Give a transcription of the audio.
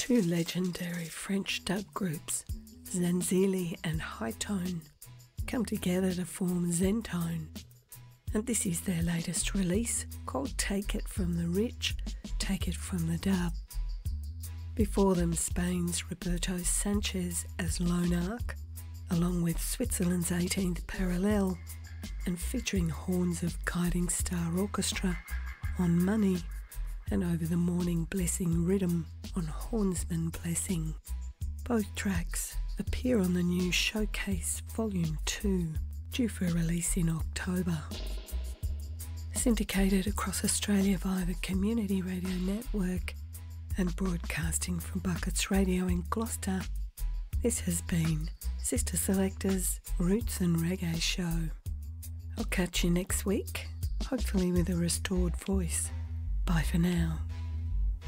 Two legendary French dub groups, Zanzili and Hightone, come together to form Zentone, and this is their latest release called Take It From the Rich, Take It From the Dub. Before them, Spain's Roberto Sanchez as Lone Arc, along with Switzerland's 18th Parallel, and featuring horns of Guiding Star Orchestra on Money, and Over the Morning Blessing Rhythm on Hornsman Blessing. Both tracks appear on the new Showcase Volume 2, due for release in October. Syndicated across Australia via the Community Radio Network and broadcasting from Buckets Radio in Gloucester, this has been Sister Selector's Roots and Reggae Show. I'll catch you next week, hopefully with a restored voice. Bye for now.